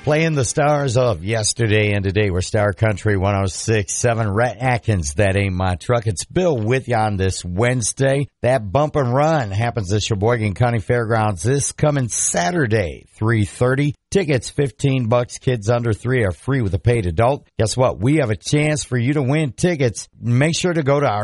Playing the stars of yesterday and today. We're Star Country 106.7. Rhett Atkins, That Ain't My Truck. It's Bill with you on this Wednesday. That bump and run happens at Sheboygan County Fairgrounds this coming Saturday, 3:30. Tickets, $15. Kids under 3 are free with a paid adult. Guess what? We have a chance for you to win tickets. Make sure to go to our